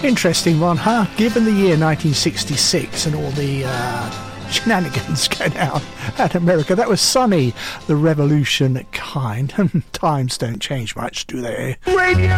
Interesting one, huh? Given the year 1966 and all the shenanigans going out at America, that was Sonny, the Revolution Kind. Times don't change much, do they? Radio